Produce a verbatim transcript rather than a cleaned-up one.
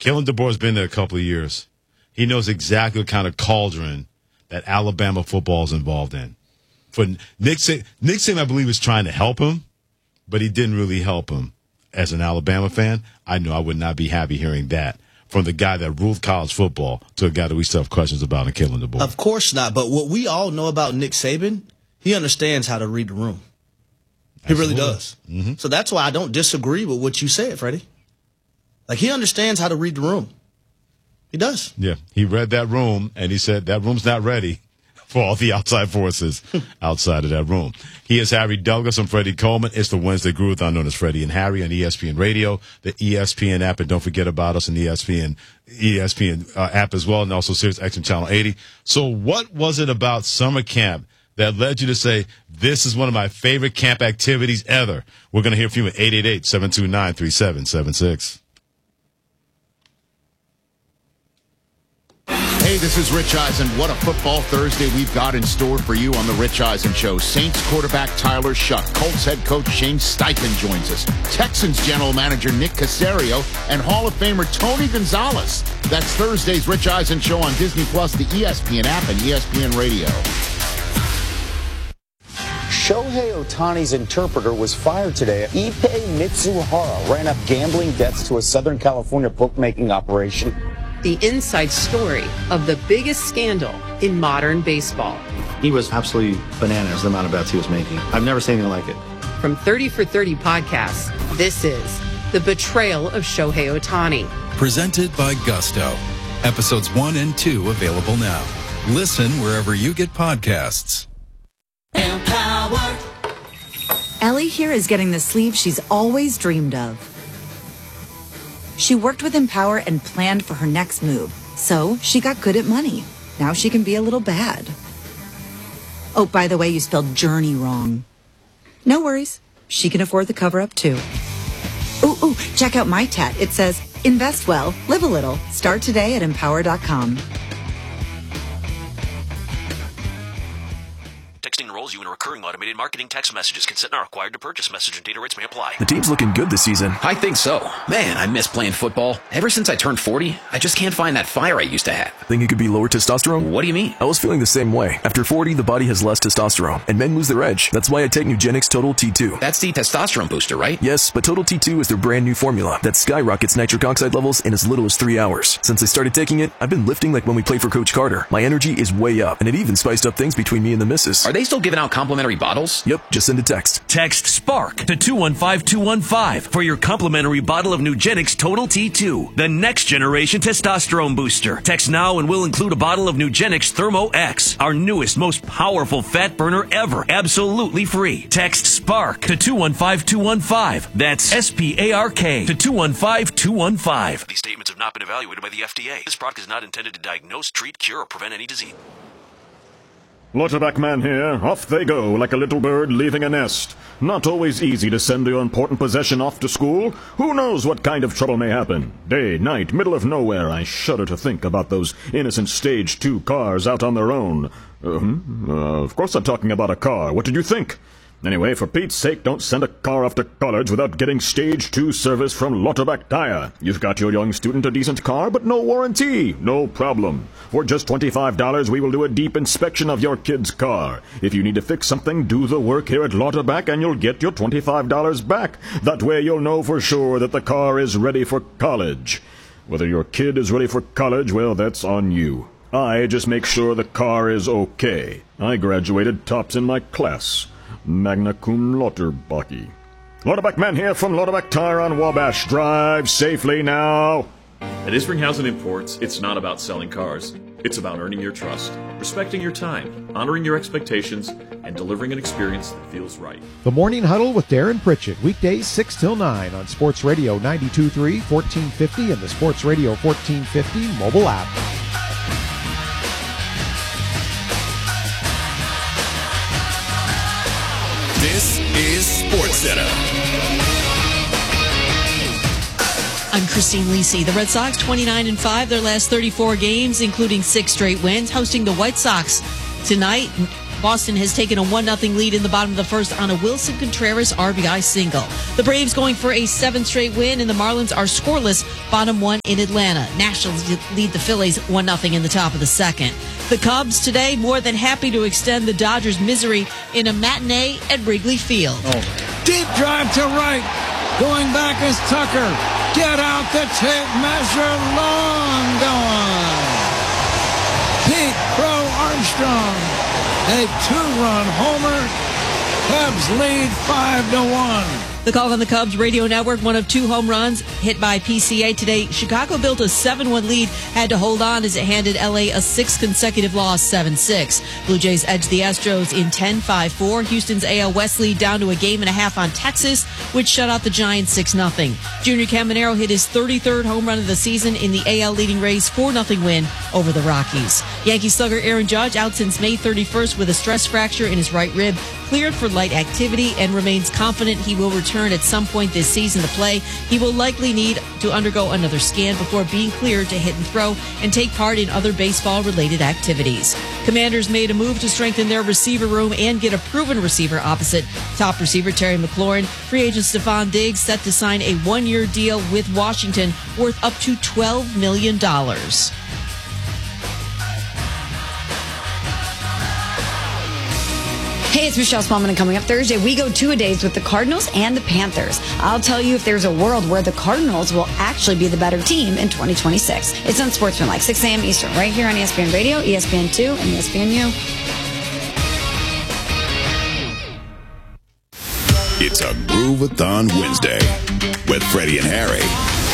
Kalen DeBoer's been there a couple of years. He knows exactly what kind of cauldron that Alabama football is involved in. For Nick Saban, Nick Saban, I believe, is trying to help him, but he didn't really help him. As an Alabama fan, I know I would not be happy hearing that from the guy that ruled college football to a guy that we still have questions about in Kalen DeBoer. Of course not. But what we all know about Nick Saban, he understands how to read the room. He Absolutely. really does. Mm-hmm. So that's why I don't disagree with what you said, Freddie. Like, he understands how to read the room. He does. Yeah, he read that room, and he said that room's not ready for all the outside forces outside of that room. He is Harry Douglas. I'm Freddie Coleman. It's the Wednesday Groove, known as Freddie and Harry on E S P N Radio, the E S P N app, and don't forget about us on the E S P N E S P N uh, app as well, and also Sirius X M Channel eighty. So what was it about summer camp that led you to say, this is one of my favorite camp activities ever? We're going to hear from you at eight eight eight, seven two nine, three seven seven six. Hey, this is Rich Eisen. What a football Thursday we've got in store for you on the Rich Eisen Show. Saints quarterback Tyler Shuck, Colts head coach Shane Steichen joins us, Texans general manager Nick Caserio, and Hall of Famer Tony Gonzalez. That's Thursday's Rich Eisen Show on Disney Plus, the E S P N app, and E S P N Radio. Shohei Ohtani's interpreter was fired today. Ippei Mitsuhara ran up gambling debts to a Southern California bookmaking operation. The inside story of the biggest scandal in modern baseball. He was absolutely bananas, the amount of bets he was making. I've never seen anything like it. From thirty for thirty podcasts, this is The Betrayal of Shohei Ohtani. Presented by Gusto. Episodes one and two available now. Listen wherever you get podcasts. Empower. Ellie here is getting the sleeve she's always dreamed of. She worked with Empower and planned for her next move, so she got good at money. Now she can be a little bad. Oh, by the way, you spelled journey wrong. No worries. She can afford the cover-up, too. Ooh, ooh, check out my tat. It says, invest well, live a little. Start today at empower dot com. Texting enrolls you in a recurring automated marketing text messages. Consent not required to purchase. Message and data rates may apply. The team's looking good this season. I think so. Man, I miss playing football. Ever since I turned forty, I just can't find that fire I used to have. Think it could be lower testosterone? What do you mean? I was feeling the same way. After forty, the body has less testosterone, and men lose their edge. That's why I take Nugenix Total T two. That's the testosterone booster, right? Yes, but Total T two is their brand new formula that skyrockets nitric oxide levels in as little as three hours. Since I started taking it, I've been lifting like when we played for Coach Carter. My energy is way up, and it even spiced up things between me and the missus. Are they still giving out complimentary bottles? Yep, just send a text. Text SPARK to two one five two one five for your complimentary bottle of Nugenix Total T two, the next generation testosterone booster. Text now and we'll include a bottle of Nugenix Thermo X, our newest, most powerful fat burner ever, absolutely free. Text SPARK to two one five two one five. That's S P A R K to two one five two one five. These statements have not been evaluated by the F D A. This product is not intended to diagnose, treat, cure, or prevent any disease. Lauterbach man here. Off they go like a little bird leaving a nest. Not always easy to send your important possession off to school. Who knows what kind of trouble may happen? Day, night, middle of nowhere. I shudder to think about those innocent Stage two cars out on their own. Uh, uh, of course I'm talking about a car. What did you think? Anyway, for Pete's sake, don't send a car off to college without getting Stage two service from Lauterbach Tire. You've got your young student a decent car, but no warranty. No problem. For just twenty-five dollars, we will do a deep inspection of your kid's car. If you need to fix something, do the work here at Lauterbach and you'll get your twenty-five dollars back. That way you'll know for sure that the car is ready for college. Whether your kid is ready for college, well, that's on you. I just make sure the car is okay. I graduated tops in my class. Magna cum Lauterbach. Lauterbach man here from Lauterbach Tire on Wabash. Drive safely now. At Isringhausen Imports, it's not about selling cars. It's about earning your trust, respecting your time, honoring your expectations, and delivering an experience that feels right. The Morning Huddle with Darren Pritchett, weekdays six till nine on Sports Radio ninety-two point three, fourteen fifty, and the Sports Radio fourteen fifty mobile app. This is SportsCenter. I'm Christine Lisi. The Red Sox twenty-nine and five, their last thirty-four games, including six straight wins, hosting the White Sox tonight. Boston has taken a one nothing lead in the bottom of the first on a Wilson Contreras R B I single. The Braves going for a seventh straight win, and the Marlins are scoreless, bottom one in Atlanta. Nationals lead the Phillies one nothing in the top of the second. The Cubs today more than happy to extend the Dodgers' misery in a matinee at Wrigley Field. Oh. Deep drive to right. Going back is Tucker. Get out the tape measure. Long gone. Pete Crow Armstrong. A two-run homer. Cubs lead five to one. The call on the Cubs radio network, one of two home runs hit by P C A today. Chicago built a seven one lead, had to hold on as it handed L A a sixth consecutive loss, seven six. Blue Jays edged the Astros in ten five four. Houston's A L West lead down to a game and a half on Texas, which shut out the Giants six nothing. Junior Caminero hit his thirty-third home run of the season in the A L leading Rays four nothing win over the Rockies. Yankee slugger Aaron Judge out since May thirty-first with a stress fracture in his right rib, cleared for light activity and remains confident he will return at some point this season to play. He will likely need to undergo another scan before being cleared to hit and throw and take part in other baseball-related activities. Commanders made a move to strengthen their receiver room and get a proven receiver opposite top receiver Terry McLaurin. Free agent Stephon Diggs set to sign a one-year deal with Washington worth up to twelve million dollars. Hey, it's Michelle Spellman, and coming up Thursday, we go two-a-days with the Cardinals and the Panthers. I'll tell you if there's a world where the Cardinals will actually be the better team in twenty twenty-six. It's on Sportsmanlike, six a.m. Eastern, right here on E S P N Radio, E S P N two, and E S P N U. It's a Groove-a-thon Wednesday with Freddie and Harry.